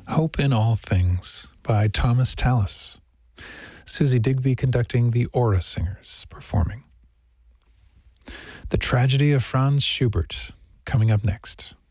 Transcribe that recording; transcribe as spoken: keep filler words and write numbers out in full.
Hope in All Things by Thomas Tallis. Susie Digby conducting, the Aura Singers performing. The Tragedy of Franz Schubert, coming up next.